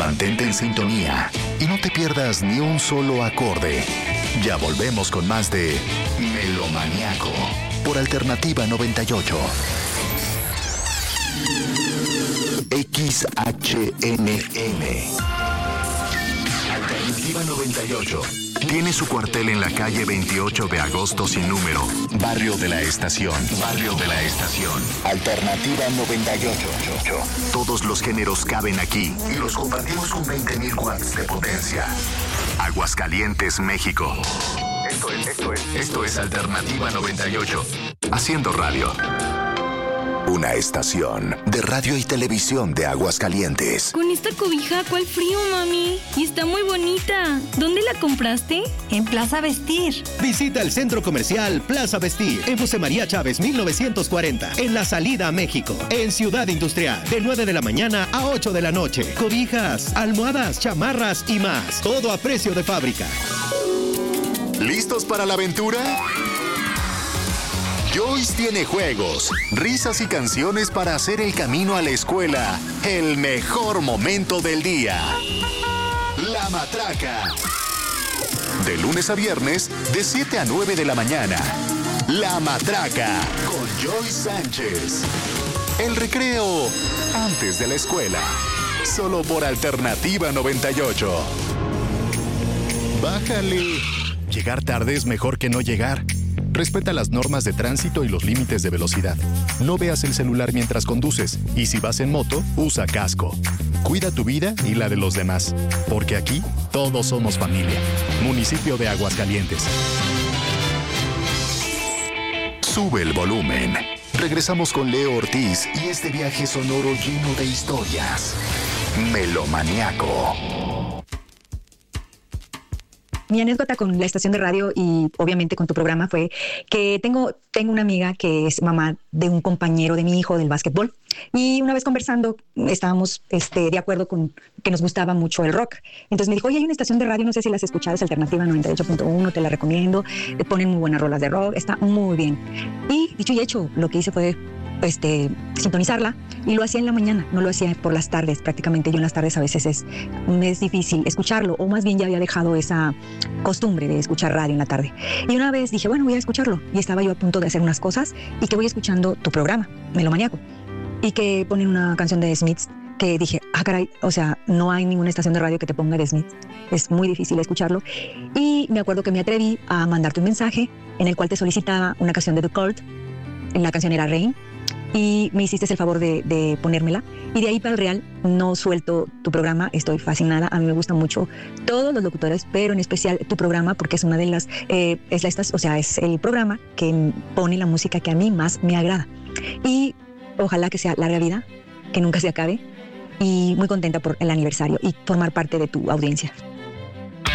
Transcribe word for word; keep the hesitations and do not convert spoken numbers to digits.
Mantente en sintonía y no te pierdas ni un solo acorde. Ya volvemos con más de Melomaniaco por Alternativa noventa y ocho. X H N M Alternativa noventa y ocho. Tiene su cuartel en la calle veintiocho de agosto sin número. Barrio de la Estación. Barrio de la Estación. Alternativa noventa y ocho. Todos los géneros caben aquí y los compartimos con veinte mil watts de potencia. Aguascalientes, México. Esto es, esto es, esto es Alternativa noventa y ocho. Haciendo radio. Una estación de radio y televisión de Aguascalientes. Con esta cobija, ¿cuál frío, mami? Y está muy bonita. ¿Dónde la compraste? En Plaza Vestir. Visita el centro comercial Plaza Vestir en José María Chávez mil novecientos cuarenta, en la salida a México, en Ciudad Industrial, de nueve de la mañana a ocho de la noche. Cobijas, almohadas, chamarras y más. Todo a precio de fábrica. ¿Listos para la aventura? Joyce tiene juegos, risas y canciones para hacer el camino a la escuela el mejor momento del día. La Matraca. De lunes a viernes, de siete a nueve de la mañana. La Matraca, con Joyce Sánchez. El recreo antes de la escuela. Solo por Alternativa noventa y ocho. Bájale. Llegar tarde es mejor que no llegar. Respeta las normas de tránsito y los límites de velocidad. No veas el celular mientras conduces. Y si vas en moto, usa casco. Cuida tu vida y la de los demás. Porque aquí, todos somos familia. Municipio de Aguascalientes. Sube el volumen. Regresamos con Leo Ortiz y este viaje sonoro lleno de historias. Melomaniaco. Mi anécdota con la estación de radio y obviamente con tu programa fue que tengo, tengo una amiga que es mamá de un compañero de mi hijo del básquetbol, y una vez conversando estábamos este, de acuerdo con que nos gustaba mucho el rock. Entonces me dijo, oye, hay una estación de radio, no sé si la has escuchado, es Alternativa noventa y ocho punto uno, te la recomiendo, te ponen muy buenas rolas de rock, está muy bien. Y dicho y hecho, lo que hice fue este, sintonizarla, y lo hacía en la mañana, no lo hacía por las tardes. Prácticamente yo en las tardes a veces es, es difícil escucharlo, o más bien ya había dejado esa costumbre de escuchar radio en la tarde. Y una vez dije, bueno, voy a escucharlo, y estaba yo a punto de hacer unas cosas y que voy escuchando tu programa, Melomaniaco, y que ponen una canción de Smiths que dije, ah, caray, o sea, no hay ninguna estación de radio que te ponga de Smiths, es muy difícil escucharlo. Y me acuerdo que me atreví a mandarte un mensaje en el cual te solicitaba una canción de The Cult, la canción era Rain, y me hiciste el favor de, de ponérmela, y de ahí para el real no suelto tu programa. Estoy fascinada, a mí me gustan mucho todos los locutores, pero en especial tu programa, porque es una de las eh, es la o sea es el programa que pone la música que a mí más me agrada, y ojalá que sea larga vida, que nunca se acabe, y muy contenta por el aniversario y formar parte de tu audiencia.